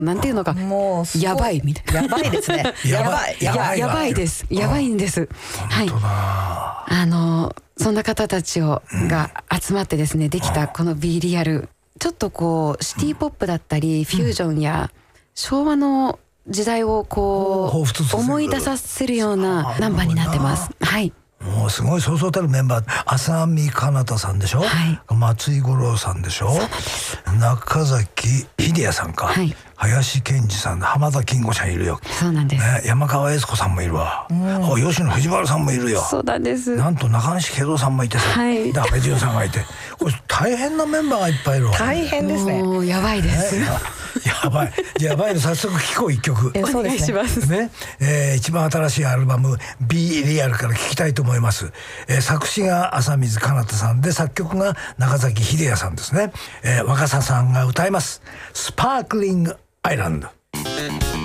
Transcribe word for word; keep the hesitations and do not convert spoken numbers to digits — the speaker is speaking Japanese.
なんていうのか、 もうすごいやばいみたいな。 やばいですね。 やばやばい。 いやばいやばいです。やばいんです。はい。 本当だ。 あのそんな方たちを、うん、が集まってですねできたこの Be Real、ちょっとこうシティポップだったり、フュージョンや昭和の時代をこう思い出させるようなナンバーになってます。はい。 もうすごいそうそうたるメンバー、浅見かなたさんでしょ、はい、松井五郎さんでしょ、中崎秀也さんか、はい、林健二さん、浜田金吾ちゃんいるよ。 そうなんです、 ね、山川悦子さんもいるわ、うん、吉野藤原さんもいるよ。 そうなんです。 なんと中西慶三さんもいてさ、はい、安倍淳さんがいて、これ大変なメンバーがいっぱいいるわ。 大変ですね。 もうやばいです、ね、 やばいやばいの早速聴こう一曲。 お願いしますね、えー、一番新しいアルバム Be Real から聴きたいと思います。えー、作詞が浅水かなたさんで、作曲が中崎秀也さんですね。えー、若狭さんが歌います。スパークリングアイランド。